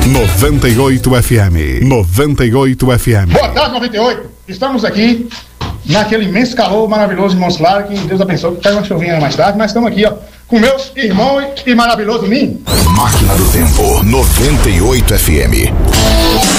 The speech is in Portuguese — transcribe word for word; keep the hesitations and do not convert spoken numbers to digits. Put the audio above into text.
noventa e oito F M. noventa e oito F M. Boa tarde, noventa e oito. Estamos aqui naquele imenso calor maravilhoso em Montes Claros, que Deus abençoe, que cai uma chuvinha mais tarde, mas estamos aqui, ó, com meus irmãos e maravilhoso mim. Máquina do Tempo, noventa e oito F M.